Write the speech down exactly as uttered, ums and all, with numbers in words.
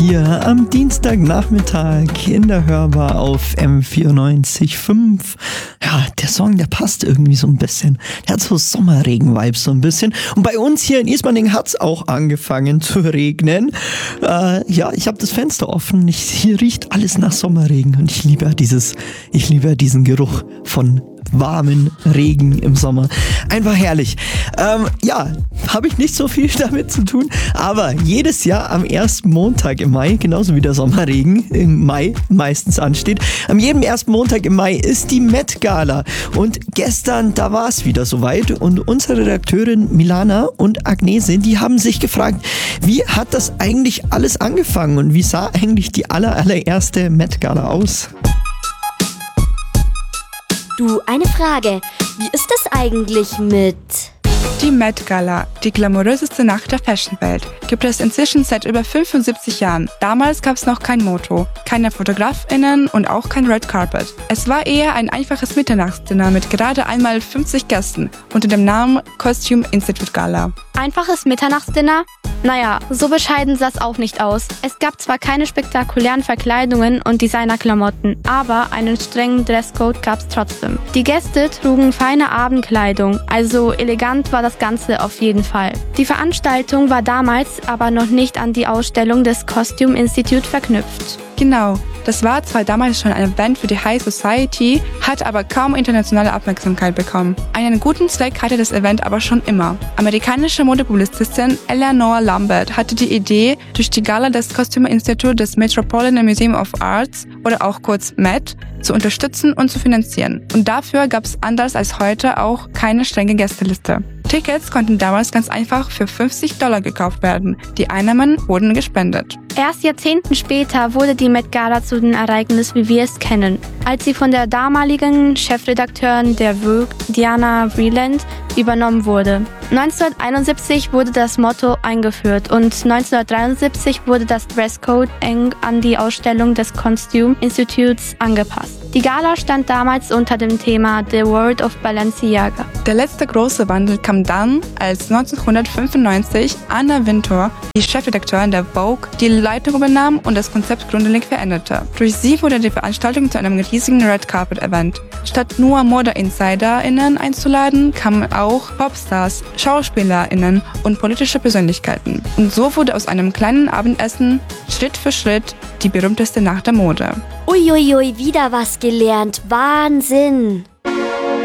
hier am Dienstagnachmittag in der Hörbar auf M vierundneunzig Komma fünf. Ja, der Song, der passt irgendwie so ein bisschen. Der hat so Sommerregen-Vibes so ein bisschen. Und bei uns hier in Ismaning hat es auch angefangen zu regnen. Äh, ja, ich habe das Fenster offen. Ich, hier riecht alles nach Sommerregen. Und ich liebe dieses, ich liebe diesen Geruch von warmen Regen im Sommer. Einfach herrlich. Ähm, ja, habe ich nicht so viel damit zu tun, aber jedes Jahr am ersten Montag im Mai, genauso wie der Sommerregen im Mai meistens ansteht, am jedem ersten Montag im Mai ist die Met Gala. Und gestern, da war es wieder soweit und unsere Redakteurin Milana und Agnese, die haben sich gefragt, wie hat das eigentlich alles angefangen und wie sah eigentlich die aller, allererste Met Gala aus? Du, eine Frage. Wie ist es eigentlich mit... Die Met Gala, die glamouröseste Nacht der Fashionwelt, gibt es inzwischen seit über fünfundsiebzig Jahren. Damals gab es noch kein Motto, keine FotografInnen und auch kein Red Carpet. Es war eher ein einfaches Mitternachtsdinner mit gerade einmal fünfzig Gästen unter dem Namen Costume Institute Gala. Einfaches Mitternachtsdinner? Naja, so bescheiden sah es auch nicht aus. Es gab zwar keine spektakulären Verkleidungen und Designerklamotten, aber einen strengen Dresscode gab es trotzdem. Die Gäste trugen feine Abendkleidung, also elegant war das Ganze auf jeden Fall. Die Veranstaltung war damals aber noch nicht an die Ausstellung des Costume Institute verknüpft. Genau, das war zwar damals schon ein Event für die High Society, hat aber kaum internationale Aufmerksamkeit bekommen. Einen guten Zweck hatte das Event aber schon immer. Amerikanische Modepublizistin Eleanor Lambert hatte die Idee, durch die Gala des Costume Institute des Metropolitan Museum of Arts, oder auch kurz M E T, zu unterstützen und zu finanzieren. Und dafür gab es anders als heute auch keine strenge Gästeliste. Tickets konnten damals ganz einfach für fünfzig Dollar gekauft werden. Die Einnahmen wurden gespendet. Erst Jahrzehnten später wurde die Met Gala zu dem Ereignis, wie wir es kennen, als sie von der damaligen Chefredakteurin der Vogue, Diana Vreeland, übernommen wurde. neunzehnhunderteinundsiebzig wurde das Motto eingeführt und neunzehnhundertdreiundsiebzig wurde das Dresscode eng an die Ausstellung des Costume Institutes angepasst. Die Gala stand damals unter dem Thema The World of Balenciaga. Der letzte große Wandel kam dann, als neunzehnhundertfünfundneunzig Anna Wintour, die Chefredakteurin der Vogue, die Leitung übernahm und das Konzept grundlegend veränderte. Durch sie wurde die Veranstaltung zu einem riesigen Red Carpet Event. Statt nur Mode-InsiderInnen einzuladen, kamen auch Popstars, SchauspielerInnen und politische Persönlichkeiten. Und so wurde aus einem kleinen Abendessen Schritt für Schritt die berühmteste Nacht der Mode. Uiuiui, wieder was gelernt. Wahnsinn!